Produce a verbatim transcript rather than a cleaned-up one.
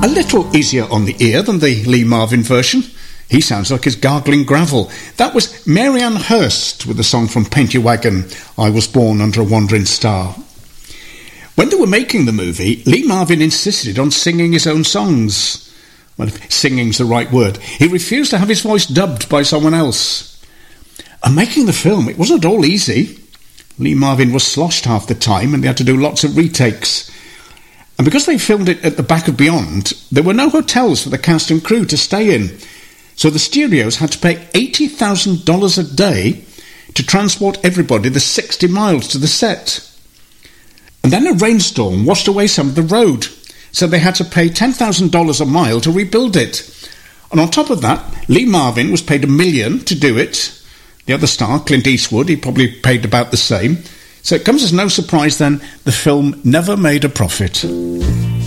A little easier on the ear than the Lee Marvin version. He sounds like his gargling gravel. That was Marianne Hurst with the song from Paint Your Wagon, I Was Born Under a Wandering Star. When they were making the movie, Lee Marvin insisted on singing his own songs. Well, if singing's the right word. He refused to have his voice dubbed by someone else. And making the film, it wasn't at all easy. Lee Marvin was sloshed half the time and they had to do lots of retakes. And because they filmed it at the back of Beyond, there were no hotels for the cast and crew to stay in. So the studios had to pay eighty thousand dollars a day to transport everybody the sixty miles to the set. And then a rainstorm washed away some of the road, so they had to pay ten thousand dollars a mile to rebuild it. And on top of that, Lee Marvin was paid a million to do it. The other star, Clint Eastwood, he probably paid about the same. So it comes as no surprise then, the film never made a profit.